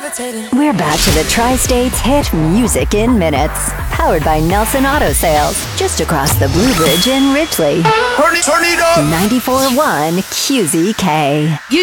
We're back to the Tri-States hit Music in Minutes. Powered by Nelson Auto Sales. Just across the Blue Bridge in Ridgely. Turn it up! 94.1 QZK.